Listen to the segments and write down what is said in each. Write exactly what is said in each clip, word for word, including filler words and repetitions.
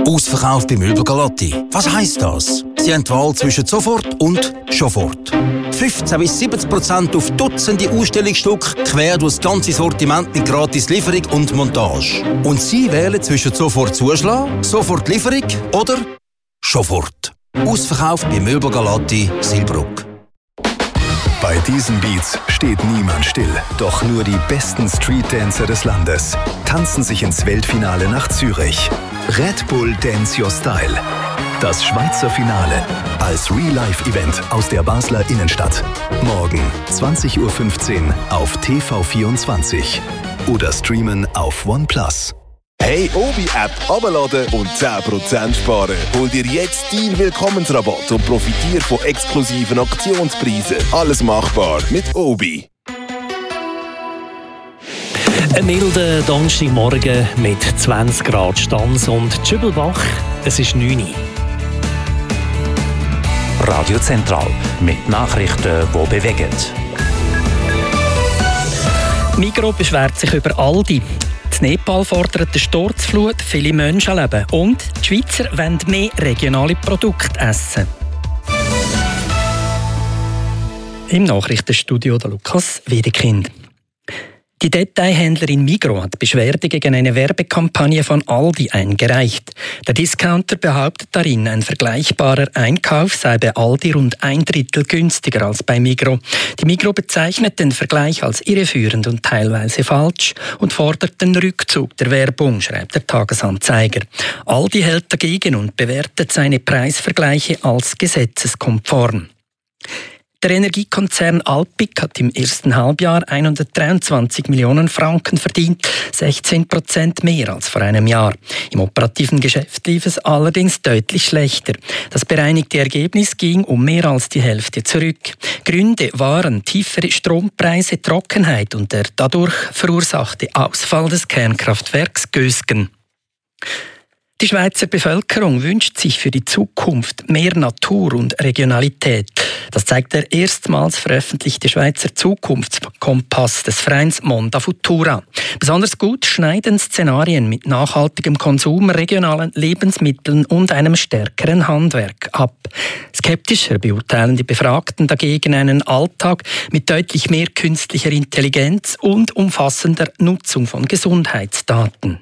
Ausverkauf bei Möbel Galotti. Was heisst das? Sie haben die Wahl zwischen sofort und Schofort. fünfzehn bis siebzig Prozent auf Dutzende Ausstellungsstücke, quer durch das ganze Sortiment mit gratis Lieferung und Montage. Und Sie wählen zwischen sofort Zuschlag, sofort Lieferung oder Schofort. Ausverkauf bei Möbel Galotti, Silbruck. Bei diesen Beats steht niemand still. Doch nur die besten Street-Dancer des Landes tanzen sich ins Weltfinale nach Zürich. Red Bull Dance Your Style. Das Schweizer Finale als Real-Life-Event aus der Basler Innenstadt. Morgen zwanzig Uhr fünfzehn auf T V vierundzwanzig oder streamen auf OnePlus. Hey, Obi-App abladen und zehn Prozent sparen. Hol dir jetzt deinen Willkommensrabatt und profitiere von exklusiven Aktionspreisen. Alles machbar mit Obi. Ein milder Donnerstagmorgen mit zwanzig Grad Stanz und Tschübelbach. Es ist neun Uhr. Radio Zentral mit Nachrichten, die bewegen. Migros beschwert sich über Aldi. In Nepal fordert die Sturzflut viele Menschenleben. Und die Schweizer wollen mehr regionale Produkte essen. Im Nachrichtenstudio der Lukas Wiedekind. Die Detailhändlerin Migros hat Beschwerde gegen eine Werbekampagne von Aldi eingereicht. Der Discounter behauptet darin, ein vergleichbarer Einkauf sei bei Aldi rund ein Drittel günstiger als bei Migros. Die Migros bezeichnet den Vergleich als irreführend und teilweise falsch und fordert den Rückzug der Werbung, schreibt der Tagesanzeiger. Aldi hält dagegen und bewertet seine Preisvergleiche als gesetzeskonform. Der Energiekonzern Alpiq hat im ersten Halbjahr hundertdreiundzwanzig Millionen Franken verdient, sechzehn Prozent mehr als vor einem Jahr. Im operativen Geschäft lief es allerdings deutlich schlechter. Das bereinigte Ergebnis ging um mehr als die Hälfte zurück. Gründe waren tiefere Strompreise, Trockenheit und der dadurch verursachte Ausfall des Kernkraftwerks Gösgen. Die Schweizer Bevölkerung wünscht sich für die Zukunft mehr Natur und Regionalität. Das zeigt der erstmals veröffentlichte Schweizer Zukunftskompass des Vereins Monda Futura. Besonders gut schneiden Szenarien mit nachhaltigem Konsum, regionalen Lebensmitteln und einem stärkeren Handwerk ab. Skeptischer beurteilen die Befragten dagegen einen Alltag mit deutlich mehr künstlicher Intelligenz und umfassender Nutzung von Gesundheitsdaten.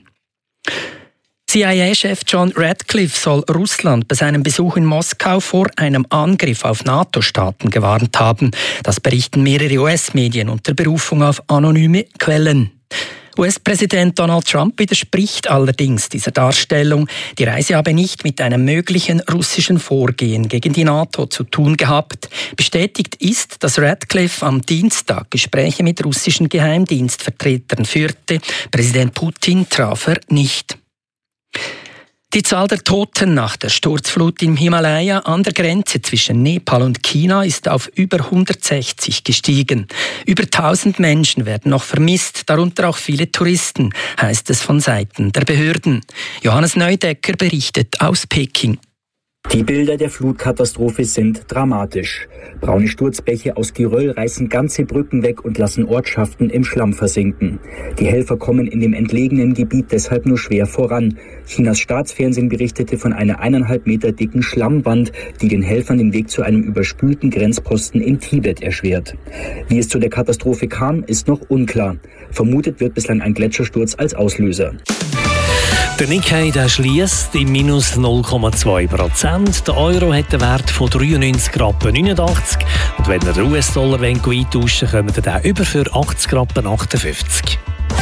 C I A-Chef John Radcliffe soll Russland bei seinem Besuch in Moskau vor einem Angriff auf NATO-Staaten gewarnt haben. Das berichten mehrere U S-Medien unter Berufung auf anonyme Quellen. U S-Präsident Donald Trump widerspricht allerdings dieser Darstellung. Die Reise habe nicht mit einem möglichen russischen Vorgehen gegen die NATO zu tun gehabt. Bestätigt ist, dass Radcliffe am Dienstag Gespräche mit russischen Geheimdienstvertretern führte. Präsident Putin traf er nicht. Die Zahl der Toten nach der Sturzflut im Himalaya an der Grenze zwischen Nepal und China ist auf über hundertsechzig gestiegen. Über tausend Menschen werden noch vermisst, darunter auch viele Touristen, heißt es von Seiten der Behörden. Johannes Neudecker berichtet aus Peking. Die Bilder der Flutkatastrophe sind dramatisch. Braune Sturzbäche aus Geröll reißen ganze Brücken weg und lassen Ortschaften im Schlamm versinken. Die Helfer kommen in dem entlegenen Gebiet deshalb nur schwer voran. Chinas Staatsfernsehen berichtete von einer eineinhalb Meter dicken Schlammwand, die den Helfern den Weg zu einem überspülten Grenzposten in Tibet erschwert. Wie es zu der Katastrophe kam, ist noch unklar. Vermutet wird bislang ein Gletschersturz als Auslöser. Der Nikkei schliesst im Minus null Komma zwei Prozent. Der Euro hat einen Wert von dreiundneunzig Rappen neunundachtzig. Und wenn ihr den U S-Dollar eintauschen wollt, kommt ihr über für achtzig Rappen achtundfünfzig.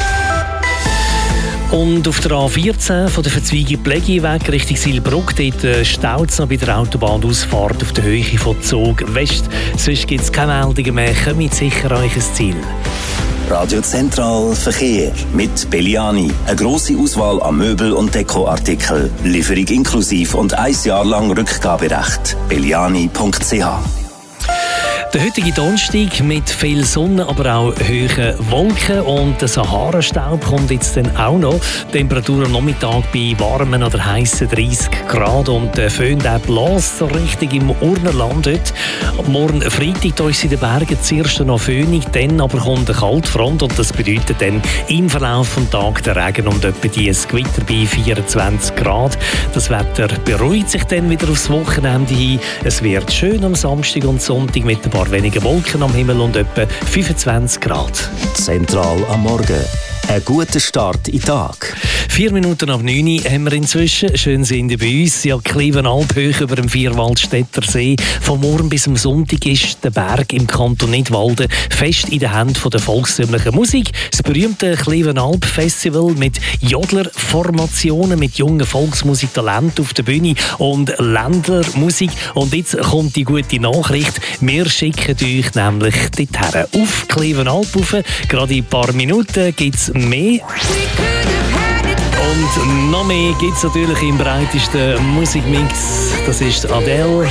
Und auf der A vierzehn von der Verzweigung Plägiweg Richtung Silbruck, dort staut es noch bei der Autobahnausfahrt auf der Höhe von Zug West. Sonst gibt es keine Meldungen mehr. Kommt sicher an euch Ziel. Radio Zentral Verkehr mit Belliani. Eine grosse Auswahl an Möbel- und Dekoartikeln. Lieferung inklusive und ein Jahr lang Rückgaberecht. belliani punkt c h. Der heutige Donnerstag mit viel Sonne, aber auch hohen Wolken und der Sahara-Staub kommt jetzt dann auch noch. Die Temperatur am Nachmittag bei warmen oder heißen dreißig Grad und der Föhn der bläst so richtig im Urnerland heute. Morgen Freitag da ist in den Bergen zuerst noch föhnig, dann aber kommt eine Kaltfront und das bedeutet dann im Verlauf des Tages der Regen und etwa dieses Gewitter bei vierundzwanzig Grad. Das Wetter beruhigt sich dann wieder aufs Wochenende hin. Es wird schön am Samstag und Sonntag mit ein paar weniger Wolken am Himmel und etwa fünfundzwanzig Grad. Zentral am Morgen. Ein guter Start in den Tag. Vier Minuten ab neun haben wir inzwischen. Schön sind ihr bei uns. Ja, Klevenalp hoch über dem Vierwaldstätter See. Von morgen bis am Sonntag ist der Berg im Kanton Nidwalden fest in den Händen der volkstümlichen Musik. Das berühmte Klevenalp Festival mit Jodlerformationen, mit jungen Volksmusiktalenten auf der Bühne und Ländlermusik. Und jetzt kommt die gute Nachricht. Wir schicken euch nämlich dorthin auf Klevenalp rauf. Gerade in ein paar Minuten gibt es mehr. Und noch mehr gibt es natürlich im breitesten Musikmix. Das ist Adele.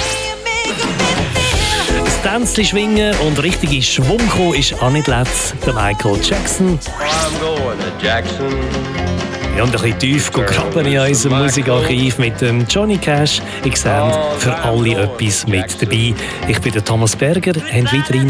Das Tänzchen schwingen und richtige Schwung kommen ist auch nicht letzt der Michael Jackson. I'm going to Jackson. Ja, und ein bisschen tief graben in unserem Musikarchiv mit dem Johnny Cash. Ich sehe für alle etwas mit dabei. Ich bin der Thomas Berger. Habt weiterhin